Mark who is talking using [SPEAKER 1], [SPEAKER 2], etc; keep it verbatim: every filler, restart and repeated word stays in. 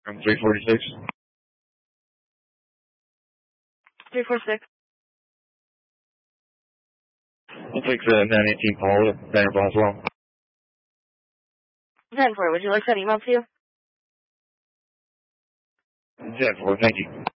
[SPEAKER 1] I'm three forty-six.
[SPEAKER 2] three forty-six.
[SPEAKER 1] I'll take the nine eighteen Paul at Banner Boswell.
[SPEAKER 2] ten four, would you like that email to you?
[SPEAKER 1] ten four, thank you.